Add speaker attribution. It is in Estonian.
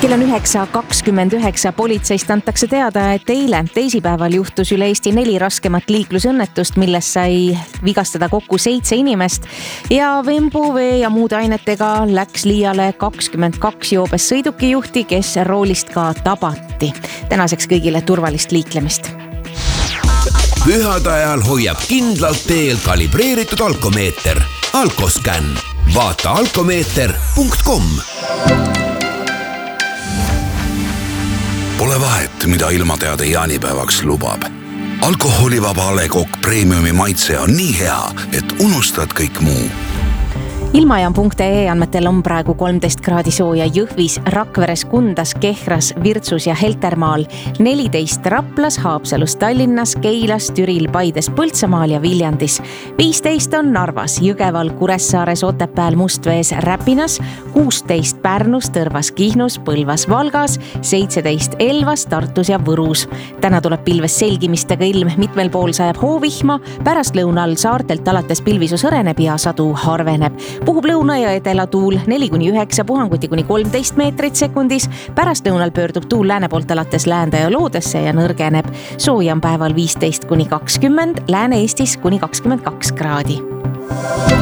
Speaker 1: Kell on 9:29. Politseist antakse teada, et eile teisipäeval juhtus üle Eesti 4 raskemat liiklusõnnetust, milles sai vigastada kokku 7 inimest ja vembu, vee ja muude ainetega läks liiale 22 joobes sõidukijuhti, kes roolist ka tabati. Tänaseks kõigile turvalist liiklemist.
Speaker 2: Pühade ajal hoiab kindlalt teel kalibreeritud alkomeeter. Alkoscan. Vaata alkomeeter.com.
Speaker 3: Pole vahet, mida ilmateade jaanipäevaks lubab. Alkoholivaba A. Le Coq Premiumi maitse on nii hea, et unustad kõik muu.
Speaker 1: Ilmajaam.ee andmetel on praegu 13 kraadi sooja Jõhvis, Rakveres, Kundas, Kehras, Virtsus ja Heltermaal, 14 Raplas, Haapsalus, Tallinnas, Keilas, Türil, Paides, Põltsamaal ja Viljandis, 15 on Narvas, Jõgeval, Kuressaares, Otepääl, Mustvees, Räpinas, 16 Pärnus, Tõrvas, Kihnus, Põlvas, Valgas, 17 Elvas, Tartus ja Võrus. Täna tuleb pilves selgimistega ilm, mitmel pool sajab hoovihma, pärastlõunal saartelt alates pilvisus hõreneb ja sadu harveneb. Puhub lõuna ja edelatuul 4-9, puhanguti kuni 13 meetrit sekundis. Pärastlõunal pöördub tuul lääne poolt alates läände ja loodesse ja nõrgeneb. Sooja on päeval 15-20, Lääne-Eestis kuni 22 kraadi.